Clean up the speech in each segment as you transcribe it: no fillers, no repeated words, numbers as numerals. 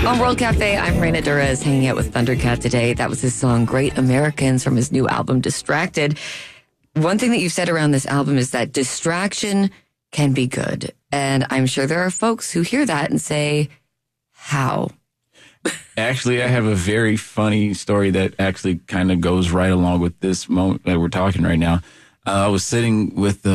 On World Cafe, I'm Reina Durez, hanging out with Thundercat today. That was his song Great Americans from his new album Distracted. One thing that you've said around this album is that distraction can be good. And I'm sure there are folks who hear that and say, how? Actually, I have a very funny story that actually kind of goes right along with this moment that we're talking right now. I was sitting with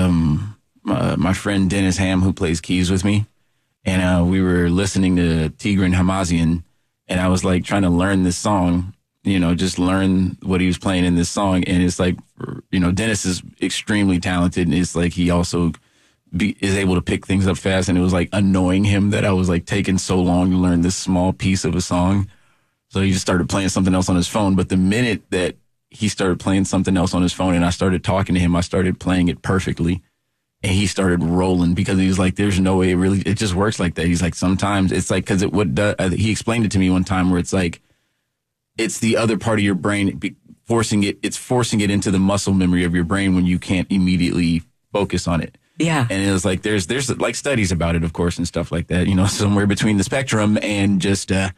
my friend Dennis Ham, who plays keys with me, and we were listening to Tigran Hamazian, and I was like trying to learn this song, just learn what he was playing in this song. And it's like, Dennis is extremely talented, and it's like he also is able to pick things up fast, and it was like annoying him that I was like taking so long to learn this small piece of a song. So he just started playing something else on his phone. But the minute that he started playing something else on his phone and I started talking to him, I started playing it perfectly. And he started rolling because he was like, there's no way it just works like that. He's like, sometimes it's like, because he explained it to me one time where it's like, it's the other part of your brain forcing it into the muscle memory of your brain when you can't immediately focus on it. Yeah. And it was like, there's like studies about it, of course, and stuff like that, somewhere between the spectrum and just, the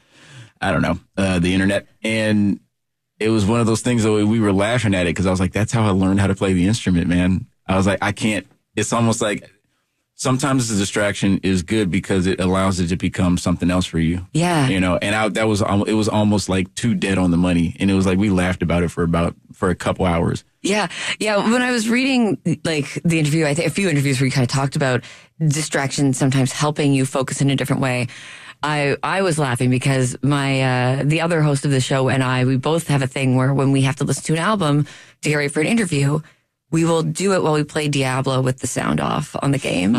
internet. And it was one of those things that we were laughing at it because I was like, that's how I learned how to play the instrument, man. I was like, I can't. It's almost like sometimes the distraction is good because it allows it to become something else for you. Yeah. And it was almost like too dead on the money. And it was like, we laughed about it for a couple hours. Yeah. Yeah. When I was reading like the interview, I think a few interviews where you kind of talked about distraction sometimes helping you focus in a different way. I was laughing because the other host of the show and we both have a thing where when we have to listen to an album to get ready for an interview, we will do it while we play Diablo with the sound off on the game.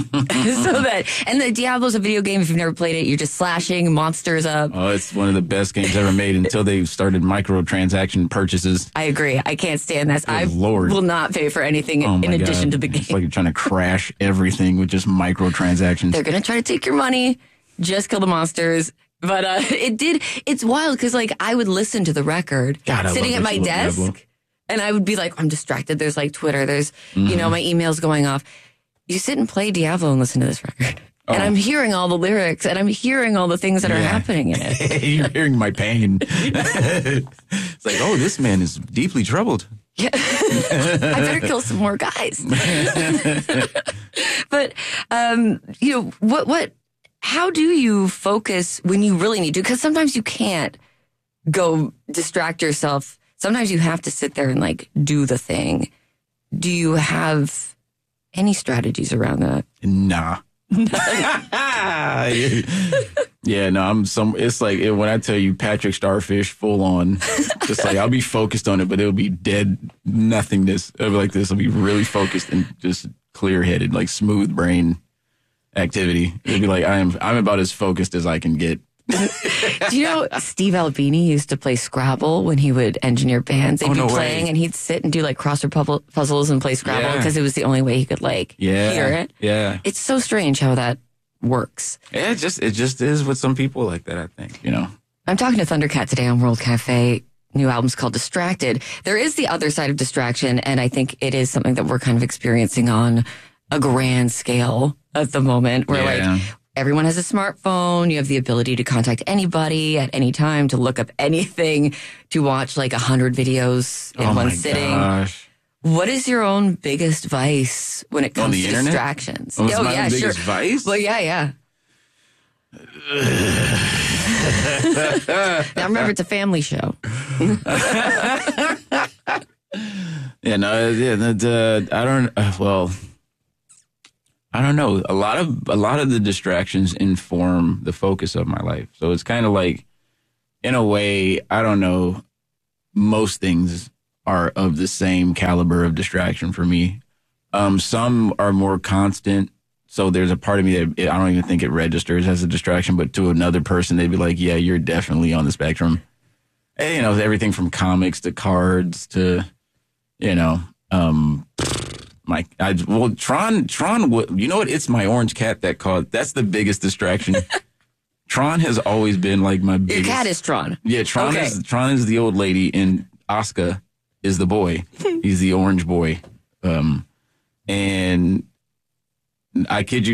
And the Diablo's a video game. If you've never played it, you're just slashing monsters up. Oh, it's one of the best games ever made until they started microtransaction purchases. I agree. I can't stand this. Lord. Will not pay for anything in addition to the game. It's like you're trying to crash everything with just microtransactions. They're going to try to take your money. Just kill the monsters. But it's wild because like I would listen to the record sitting at my desk. Diablo. And I would be like, I'm distracted. There's like Twitter. There's, my emails going off. You sit and play Diablo and listen to this record. Oh. And I'm hearing all the lyrics and I'm hearing all the things that are happening in it. You're hearing my pain. It's like, oh, this man is deeply troubled. Yeah. I better kill some more guys. But, how do you focus when you really need to? Because sometimes you can't go distract yourself. Sometimes you have to sit there and like do the thing. Do you have any strategies around that? Nah. Yeah, no, it's like when I tell you Patrick Starfish full on, just like I'll be focused on it, but it'll be dead nothingness. It'll be like this. I'll be really focused and just clear headed, like smooth brain activity. It'll be like I'm about as focused as I can get. Do you know Steve Albini used to play Scrabble when he would engineer bands? They'd be playing and he'd sit and do like crossword puzzles and play Scrabble because it was the only way he could hear it. Yeah. It's so strange how that works. Yeah, it just is with some people like that, I think, I'm talking to Thundercat today on World Cafe. New album's called Distracted. There is the other side of distraction, and I think it is something that we're kind of experiencing on a grand scale at the moment where everyone has a smartphone. You have the ability to contact anybody at any time, to look up anything, to watch like 100 videos in one sitting. Gosh. What is your own biggest vice when it comes to distractions? Oh, my biggest vice? Well, yeah. Now remember, it's a family show. I don't know. A lot of the distractions inform the focus of my life. So it's kind of like, in a way, I don't know, most things are of the same caliber of distraction for me. Some are more constant. So there's a part of me that I don't even think it registers as a distraction, but to another person, they'd be like, yeah, you're definitely on the spectrum. And, everything from comics to cards to, Tron, you know what? It's my orange cat that's the biggest distraction. Tron has always been like my biggest. Your cat is Tron. Yeah, Tron is the old lady and Asuka is the boy. He's the orange boy. And I kid you not,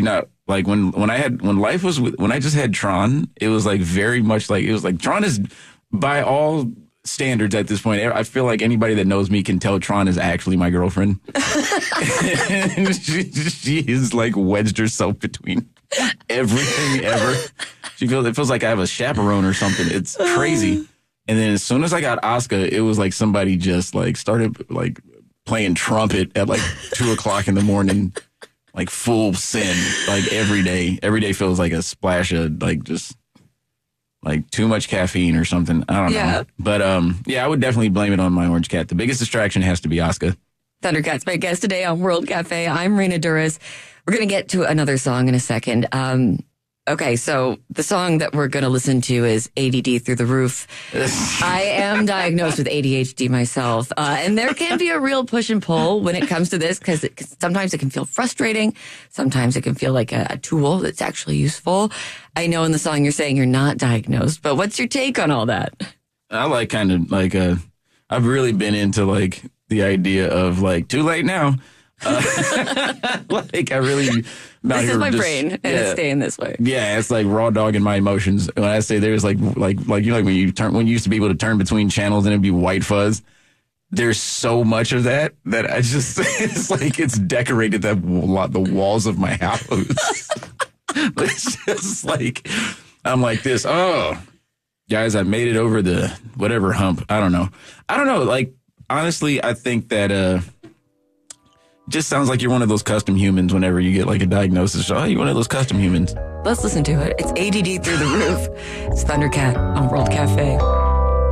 Like when I just had Tron, it was like very much like, it was like Tron is by all standards at this point. I feel like anybody that knows me can tell Tron is actually my girlfriend. And she is like wedged herself between everything ever. It feels like I have a chaperone or something. It's crazy. And then as soon as I got Asuka, it was like somebody just like started like playing trumpet at like 2:00 in the morning, like full sin, like every day. Every day feels like a splash of like just like too much caffeine or something. I don't know. But I would definitely blame it on my orange cat. The biggest distraction has to be Asuka. Thundercat's my guest today on World Cafe. I'm Rena Duras. We're going to get to another song in a second. Okay, so the song that we're going to listen to is ADD Through the Roof. I am diagnosed with ADHD myself, and there can be a real push and pull when it comes to this, because sometimes it can feel frustrating. Sometimes it can feel like a tool that's actually useful. I know in the song you're saying you're not diagnosed, but what's your take on all that? I like kind of like, I've really been into like the idea of like, too late now. Like I really... This is my brain, and it's staying this way. Yeah, it's like raw dogging my emotions. When I say there's like you know, like when you used to be able to turn between channels and it'd be white fuzz. There's so much of that I just it's like it's decorated the walls of my house. It's just like I'm like this. Oh, guys, I made it over the whatever hump. I don't know. Like honestly, I think that just sounds like you're one of those custom humans whenever you get like a diagnosis. Oh, you're one of those custom humans. Let's listen to it. It's ADD Through the Roof. It's Thundercat on World Cafe.